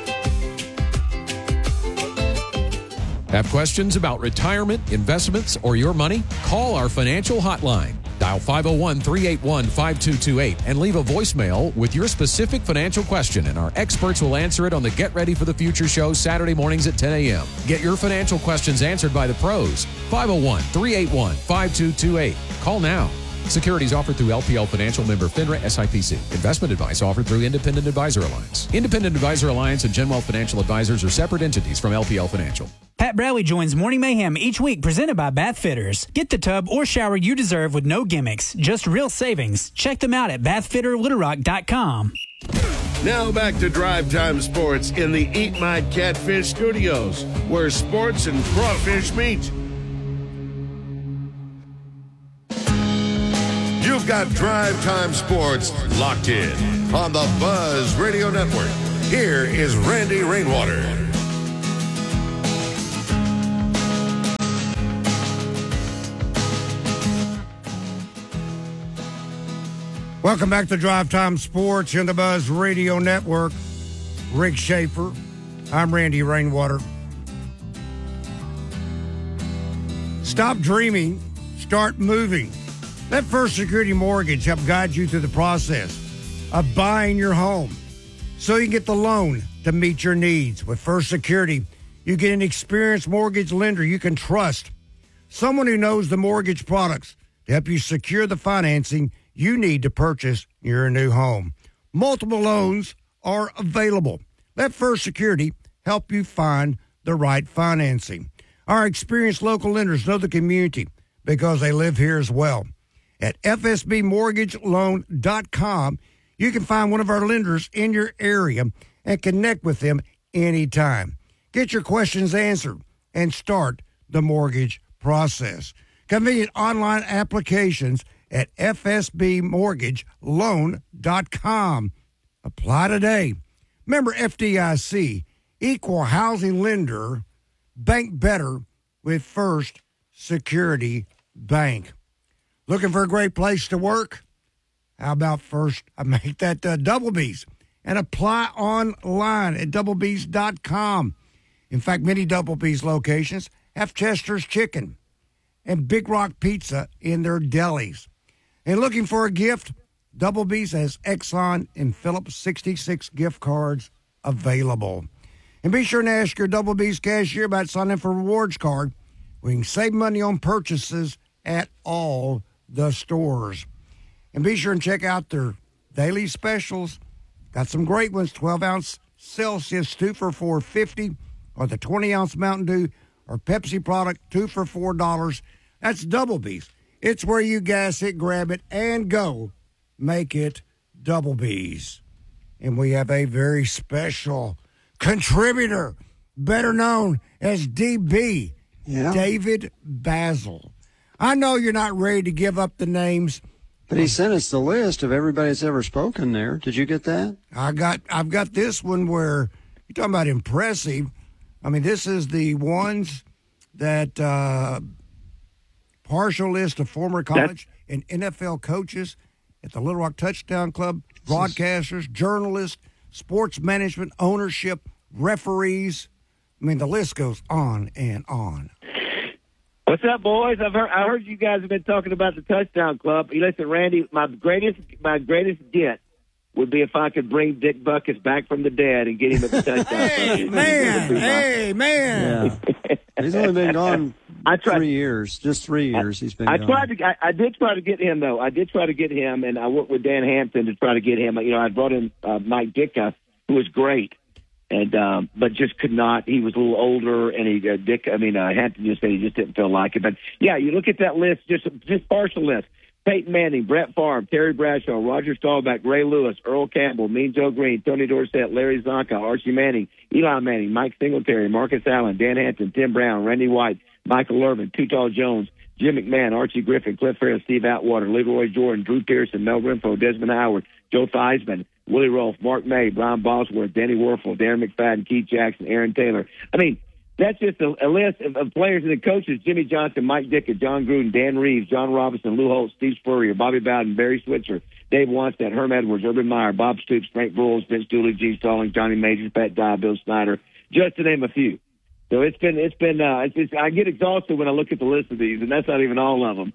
Have questions about retirement, investments, or your money? Call our financial hotline. Dial 501-381-5228 and leave a voicemail with your specific financial question, and our experts will answer it on the Get Ready for the Future show Saturday mornings at 10 a.m. Get your financial questions answered by the pros. 501-381-5228. Call now. Securities offered through LPL Financial, member FINRA SIPC. Investment advice offered through Independent Advisor Alliance. Independent Advisor Alliance and Genwealth Financial Advisors are separate entities from LPL Financial. Pat Bradley joins Morning Mayhem each week, presented by Bath Fitters. Get the tub or shower you deserve with no gimmicks, just real savings. Check them out at bathfitterlittlerock.com. Now back to Drive Time Sports in the Eat My Catfish studios, where sports and crawfish meet. You've got Drive Time Sports locked in on the Buzz Radio Network. Here is Randy Rainwater. Welcome back to Drive Time Sports in the Buzz Radio Network. Rick Schaefer. I'm Randy Rainwater. Stop dreaming. Start moving. Let First Security Mortgage help guide you through the process of buying your home so you can get the loan to meet your needs. With First Security, you get an experienced mortgage lender you can trust, someone who knows the mortgage products to help you secure the financing you need to purchase your new home. Multiple loans are available. Let First Security help you find the right financing. Our experienced local lenders know the community because they live here as well. At fsbmortgageloan.com, you can find one of our lenders in your area and connect with them anytime. Get your questions answered and start the mortgage process. Convenient online applications at fsbmortgageloan.com. Apply today. Member FDIC, equal housing lender. Bank better with First Security Bank. Looking for a great place to work? How about first I make that Double B's and apply online at doubleb's.com. In fact, many Double B's locations have Chester's Chicken and Big Rock Pizza in their delis. And looking for a gift? Double B's has Exxon and Phillips 66 gift cards available. And be sure to ask your Double B's cashier about signing for a rewards card. We can save money on purchases at all the stores. And be sure and check out their daily specials. Got some great ones, 12-ounce Celsius, 2 for $4.50, or the 20-ounce Mountain Dew or Pepsi product, 2 for $4. That's Double B's. It's where you gas it, grab it, and go. Make it Double B's. And we have a very special contributor, better known as DB, David Basil. I know you're not ready to give up the names. But he sent us the list of everybody that's ever spoken there. Did you get that? I've got this one where you're talking about impressive. I mean, this is the ones that partial list of former college and NFL coaches at the Little Rock Touchdown Club, broadcasters, journalists, sports management, ownership, referees. I mean, the list goes on and on. What's up, boys? I heard you guys have been talking about the Touchdown Club. Listen, Randy, my greatest get would be if I could bring Dick Butkus back from the dead and get him at the Touchdown Club. Man. Yeah. He's only been gone 3 years, just 3 years. He's been gone. I did try to get him, though. I did try to get him, and I worked with Dan Hampton to try to get him. You know, I brought in Mike Ditka, who was great. And but just could not. He was a little older, and Hampton just said he just didn't feel like it. But yeah, you look at that list, just partial list: Peyton Manning, Brett Favre, Terry Bradshaw, Roger Staubach, Ray Lewis, Earl Campbell, Mean Joe Green, Tony Dorsett, Larry Zonka, Archie Manning, Eli Manning, Mike Singletary, Marcus Allen, Dan Hampton, Tim Brown, Randy White, Michael Irvin, Too Tall Jones, Jim McMahon, Archie Griffin, Cliff Harris, Steve Atwater, Leroy Jordan, Drew Pearson, Mel Renfro, Desmond Howard, Joe Theismann, Willie Rolfe, Mark May, Brian Bosworth, Danny Werfel, Darren McFadden, Keith Jackson, Aaron Taylor. I mean, that's just a list of players and the coaches: Jimmy Johnson, Mike Ditka, John Gruden, Dan Reeves, John Robinson, Lou Holtz, Steve Spurrier, Bobby Bowden, Barry Switzer, Dave Wannstedt, Herm Edwards, Urban Meyer, Bob Stoops, Frank Broyles, Vince Dooley, Gene Stallings, Johnny Majors, Pat Dye, Bill Snyder, just to name a few. So it's been I get exhausted when I look at the list of these, and that's not even all of them.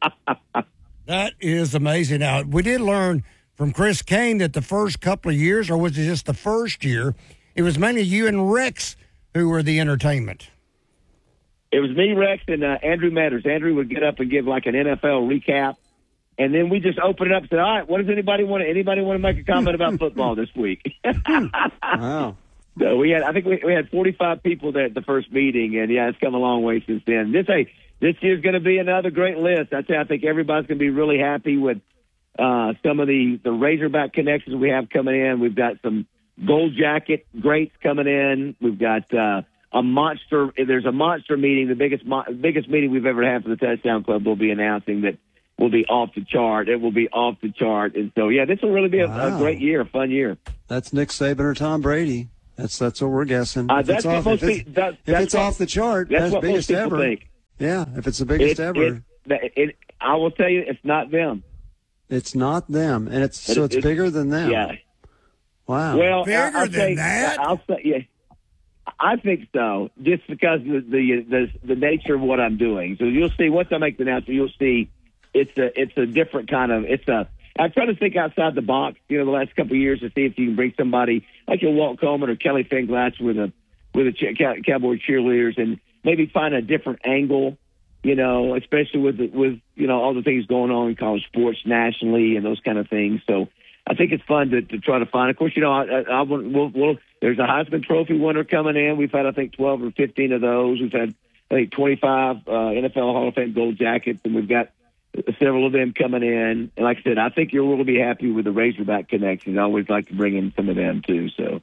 That is amazing. Now, we did learn from Chris Kane that the first couple of years, or was it just the first year, it was mainly you and Rex who were the entertainment. It was me, Rex, and Andrew Matters. Andrew would get up and give like an NFL recap, and then we just opened it up and said, all right, what does anybody want to make a comment about football this week? Wow. So I think we had 45 people there at the first meeting, and yeah, it's come a long way since then. This year's going to be another great list. I think everybody's going to be really happy with some of the Razorback connections we have coming in. We've got some Gold Jacket greats coming in. We've got a monster. There's a monster meeting, the biggest meeting we've ever had for the Touchdown Club. We'll be announcing that will be off the chart. It will be off the chart, and so yeah, this will really be a great year, a fun year. That's Nick Saban or Tom Brady. That's what we're guessing. If it's off the chart, that's what biggest most people ever. Think. Yeah, if it's the biggest ever. I will tell you, it's not them. It's not them, and it's bigger than them. Yeah. Wow. Well, Bigger than that? I'll say, yeah. I think so, just because of the nature of what I'm doing. So you'll see once I make the announcement, you'll see it's a different kind of I try to think outside the box. The last couple of years to see if you can bring somebody like a Walt Coleman or Kelly Finglatch with Cowboy cheerleaders and maybe find a different angle. Especially with all the things going on in college sports nationally and those kind of things. So I think it's fun to try to find. Of course, there's a Heisman Trophy winner coming in. We've had, I think, 12 or 15 of those. We've had, I think, 25 NFL Hall of Fame Gold Jackets, and we've got several of them coming in. And like I said, I think you'll really be happy with the Razorback connection. I always like to bring in some of them too. So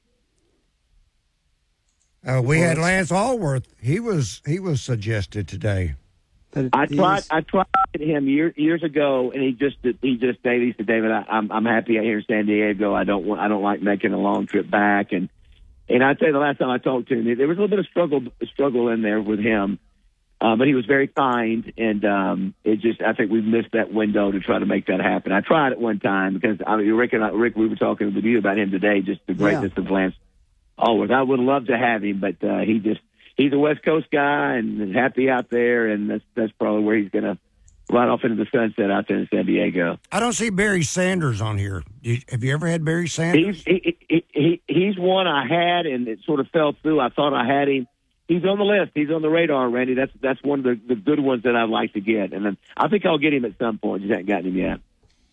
we had Lance Allworth. He was suggested today. I tried him years ago, and he said, David, I'm happy out here in San Diego. I don't like making a long trip back. And I'd say the last time I talked to him, there was a little bit of struggle in there with him. But he was very kind, and I think we've missed that window to try to make that happen. I tried it one time because Rick, we were talking with you about him today, just the greatness of Lance Allworth. I would love to have him, but he's a West Coast guy and happy out there, and that's probably where he's going to ride off into the sunset out there in San Diego. I don't see Barry Sanders on here. Have you ever had Barry Sanders? He's one I had, and it sort of fell through. I thought I had him. He's on the list. He's on the radar, Randy. That's one of the good ones that I'd like to get. And then I think I'll get him at some point. Just haven't gotten him yet.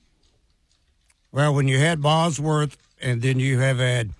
Well, when you had Bosworth, and then you have had,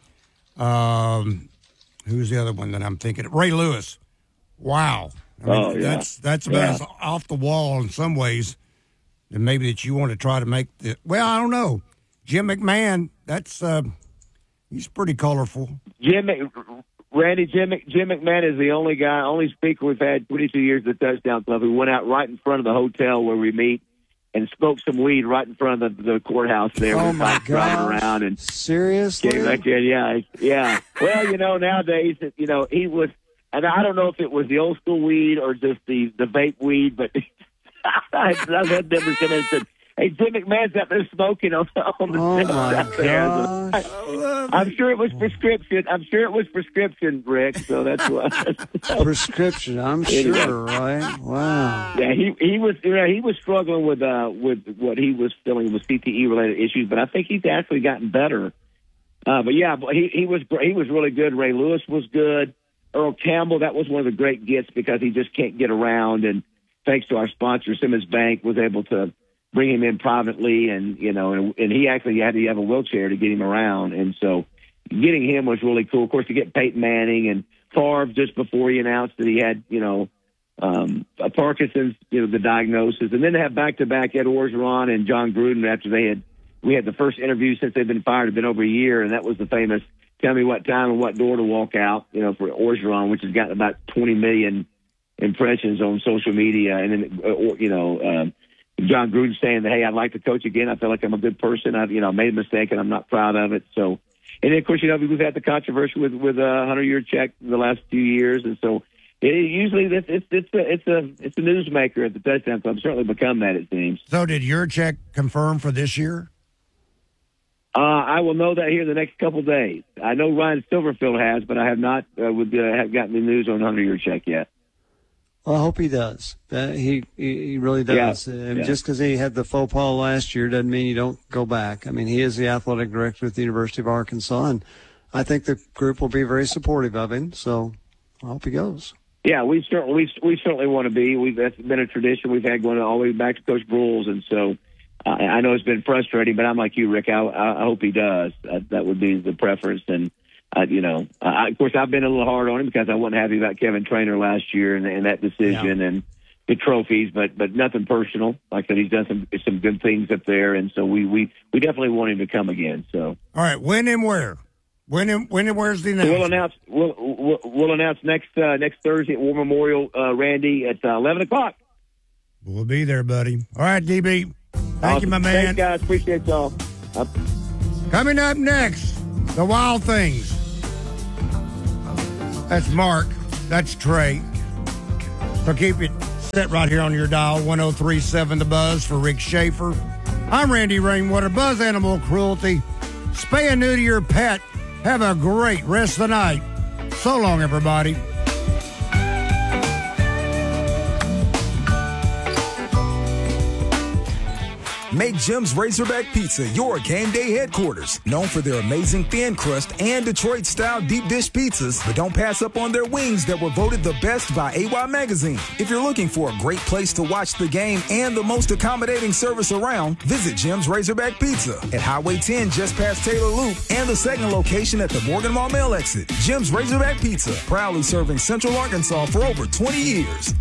who's the other one that I'm thinking? Ray Lewis. Wow. That's about as off the wall in some ways than maybe that you want to try to make the. Well, I don't know. Jim McMahon. That's he's pretty colorful. Randy, Jim McMahon is the only speaker we've had 22 years at the Touchdown Club who went out right in front of the hotel where we meet and smoked some weed right in front of the courthouse there. Oh, my God. Driving around and seriously? Yeah. Well, nowadays, he was, and I don't know if it was the old school weed or just the vape weed, but I've had them come in and said, hey, Jim McMahon's out there smoking on the out there. I'm sure it was prescription, Rick. So that's what prescription. I'm sure, right? Wow. Yeah, he was struggling with what he was feeling with CTE related issues, but I think he's actually gotten better. But he was really good. Ray Lewis was good. Earl Campbell, that was one of the great gets because he just can't get around, and thanks to our sponsor Simmons Bank was able to bring him in privately, and he actually had to have a wheelchair to get him around, and so getting him was really cool. Of course, to get Peyton Manning and Favre just before he announced that he had a Parkinson's, the diagnosis, and then to have back-to-back Ed Orgeron and John Gruden after we had the first interview since they've been fired. It's been over a year, and that was the famous "Tell me what time and what door to walk out," for Orgeron, which has gotten about 20 million impressions on social media, and then John Gruden saying that, hey, I'd like to coach again. I feel like I'm a good person. I've made a mistake and I'm not proud of it. So, and then of course, we've had the controversy with Hunter Yurachek the last few years, and so usually it's a newsmaker at the Touchdown Club. Certainly become that, it seems. So, did Yurachek confirm for this year? I will know that here in the next couple of days. I know Ryan Silverfield has, but I have not have gotten the news on Hunter Yurachek yet. Well, I hope he does. He really does. Yeah. Just because he had the faux pas last year doesn't mean you don't go back. I mean, he is the athletic director at the University of Arkansas, and I think the group will be very supportive of him. So I hope he goes. Yeah, we certainly want to be. That's been a tradition we've had going all the way back to Coach Brules, and so I know it's been frustrating, but I'm like you, Rick. I hope he does. That would be the preference, and. Of course, I've been a little hard on him because I wasn't happy about Kevin Trainor last year and that decision and the trophies, but nothing personal. Like I said, he's done some good things up there, and so we definitely want him to come again. So, all right, when and where? When and where's the announcement? We'll announce next Thursday at War Memorial, Randy, at 11 o'clock. We'll be there, buddy. All right, DB. Thank you, my man. Thanks, guys. Appreciate y'all. Coming up next, the Wild Things. That's Mark. That's Trey. So keep it set right here on your dial, 103.7 The Buzz for Rick Schaefer. I'm Randy Rainwater, Buzz Animal Cruelty. Spay and neuter your pet. Have a great rest of the night. So long, everybody. Make Jim's Razorback Pizza your game day headquarters. Known for their amazing thin crust and Detroit-style deep dish pizzas, but don't pass up on their wings that were voted the best by AY Magazine. If you're looking for a great place to watch the game and the most accommodating service around, visit Jim's Razorback Pizza at Highway 10 just past Taylor Loop and the second location at the Morgan Maumelle exit. Jim's Razorback Pizza, proudly serving Central Arkansas for over 20 years.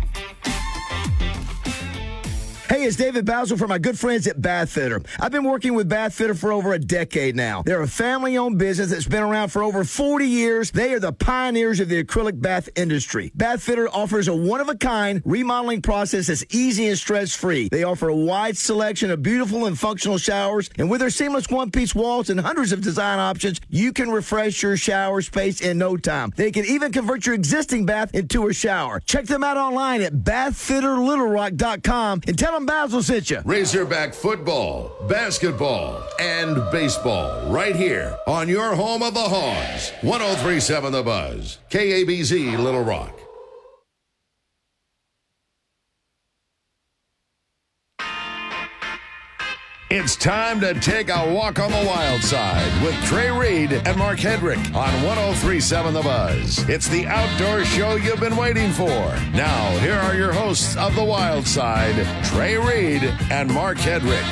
Hey, it's David Basil from my good friends at Bath Fitter. I've been working with Bath Fitter for over a decade now. They're a family-owned business that's been around for over 40 years. They are the pioneers of the acrylic bath industry. Bath Fitter offers a one-of-a-kind remodeling process that's easy and stress-free. They offer a wide selection of beautiful and functional showers, and with their seamless one-piece walls and hundreds of design options, you can refresh your shower space in no time. They can even convert your existing bath into a shower. Check them out online at bathfitterlittlerock.com and tell them Basil sent you. Razorback football, basketball, and baseball right here on your home of the Hogs. 103.7 The Buzz, KABZ Little Rock. It's time to take a walk on the wild side with Trey Reed and Mark Hedrick on 103.7 The Buzz. It's the outdoor show you've been waiting for. Now, here are your hosts of the wild side, Trey Reed and Mark Hedrick.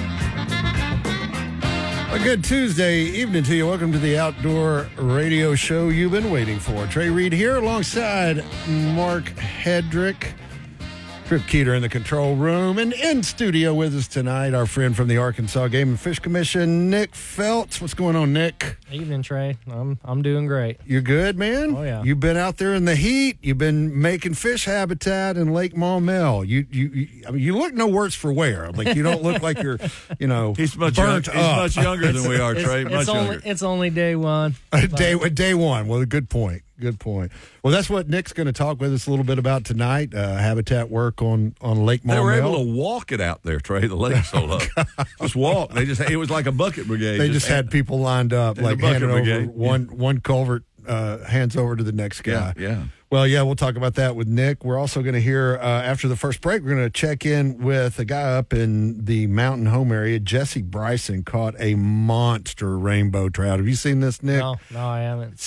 A good Tuesday evening to you. Welcome to the outdoor radio show you've been waiting for. Trey Reed here alongside Mark Hedrick. Trip Keeter in the control room, and in studio with us tonight, our friend from the Arkansas Game and Fish Commission, Nick Feltz. What's going on, Nick? Evening, Trey. I'm doing great. You good, man? Oh yeah. You've been out there in the heat. You've been making fish habitat in Lake Maumelle. I mean, you look no worse for wear. Like you don't look like you're, he's much burnt up. He's much younger than we are, Trey. Much younger. It's only day one. Day one. Well, good point. Good point. Well, that's what Nick's going to talk with us a little bit about tonight. Habitat work on Lake Maumelle. They were able to walk it out there, Trey. The lake's so low. Just walk. It was like a bucket brigade. They just had people lined up, like handing over one culvert, hands over to the next guy. Yeah. Well, yeah, we'll talk about that with Nick. We're also going to hear, after the first break, we're going to check in with a guy up in the Mountain Home area. Jesse Bryson caught a monster rainbow trout. Have you seen this, Nick? No, I haven't.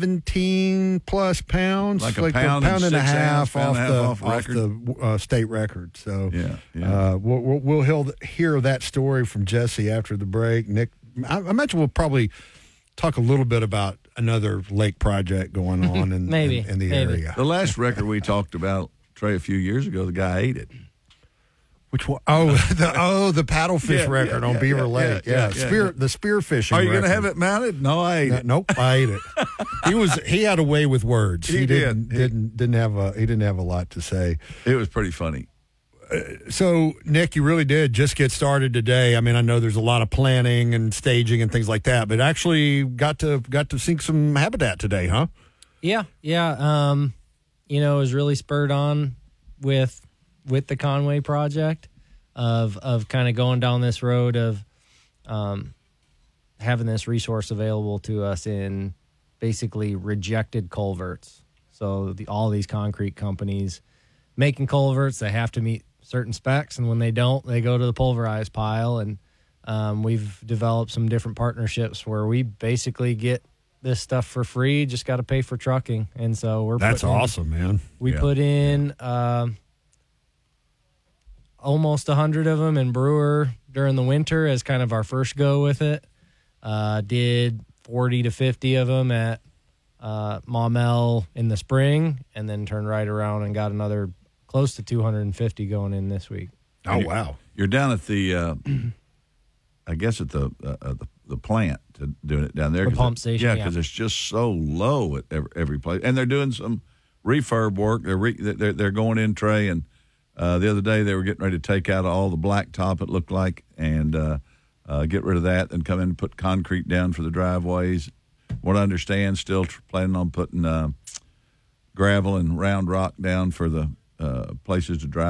17-plus pounds. Like a pound and a half off the state record. So yeah. We'll hear that story from Jesse after the break. Nick, I imagine we'll probably talk a little bit about another lake project going on in the area. The last record we talked about, Trey, a few years ago, the guy ate it. Which one? Oh, the paddlefish record on Beaver Lake. The spearfishing. Are you going to have it mounted? No, I ate it. Nope, I ate it. He had a way with words. He didn't have a lot to say. It was pretty funny. So, Nick, you really did just get started today. I mean, I know there's a lot of planning and staging and things like that, but actually got to sink some habitat today, huh? Yeah. It was really spurred on with the Conway project of kind of going down this road of having this resource available to us in basically rejected culverts. So all these concrete companies making culverts, they have to meet certain specs, and when they don't, they go to the pulverized pile. And we've developed some different partnerships where we basically get this stuff for free, just got to pay for trucking. And so that's awesome, man. We put in almost 100 of them in Brewer during the winter as kind of our first go with it. Did 40 to 50 of them at Maumelle in the spring, and then turned right around and got another close to 250 going in this week. Oh, wow. You're down at the, I guess at the plant doing it down there. The pump station, yeah. Because it's just so low at every place. And they're doing some refurb work. They're going in, Trey, and the other day they were getting ready to take out all the blacktop, it looked like, and get rid of that and come in and put concrete down for the driveways. What I understand, still planning on putting gravel and round rock down for the places to drive